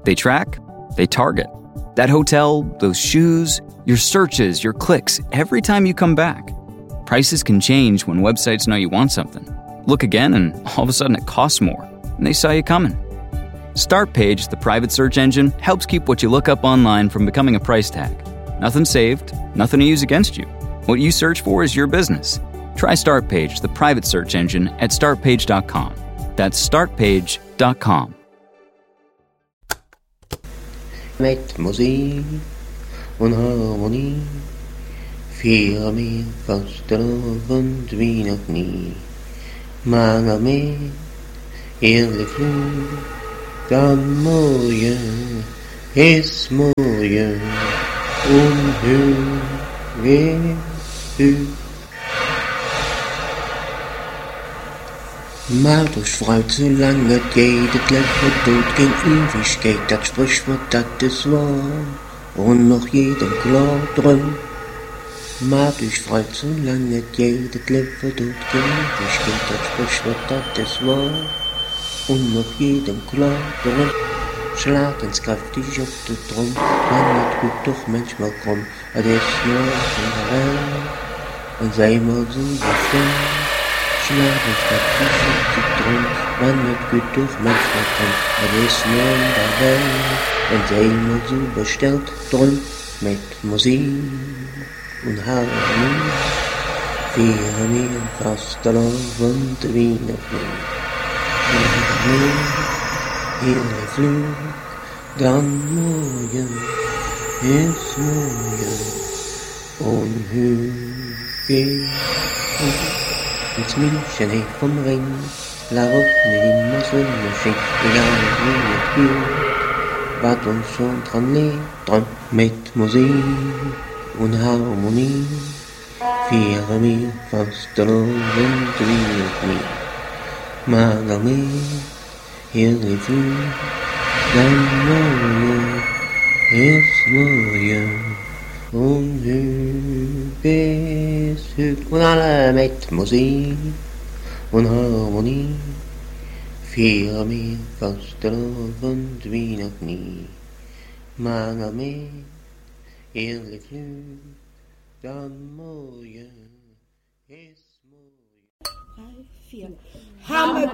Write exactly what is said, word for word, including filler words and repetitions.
They track, they target. That hotel, those shoes, your searches, your clicks, every time you come back. Prices can change when websites know you want something. Look again and all of a sudden it costs more, and they saw you coming. Startpage, the private search engine, helps keep what you look up online from becoming a price tag. Nothing saved, nothing to use against you. What you search for is your business. Try Startpage, the private search engine, at startpage dot com. That's startpage dot com. Met muziek en harmonie vieren meer vastelovend wie nog niet. Maar nog meer eerlijk vloed, dan mooier is mooier. Onheugelijk u. Maar dus fruit zolang het geht, het leven doet geen ewigkeit, dat sprichwort dat is waar, und noch jedem klar drum. Maar dus fruit zolang het geht, het leven doet geen ewigkeit, dat sprichwort dat is waar, und noch jedem klar drum. Slaat eens krachtig op de trom, maar het goed toch manchmal krom, het is nog een wel, en zij maar zo bevriend. Slaat eens krachtig op de trom, maar het goed toch manchmal krom, het is nog een wel, en zij maar zo besteld drum, met muziek en harmonie, vieren meer vastelovend wie nog niet. Heerlijk vloed, dan mooier is mooier. Onheugelijk. Het München heeft vom Ring, waarop nu die Mosselmachine, egal wie het hield, wat ons schon dran leert, dran met muziek en harmonie. Vieren meer vastelovend wie nog niet, maar nog meer. Heerlijk vloed, dan mooier is mooier. Onheugelijk is het. En alle met muziek en harmonie. Vieren meer vastelovend wie nog niet. Maar nog meer. Heerlijk vloed, dan mooier is mooier. Vijf, vier. Hamme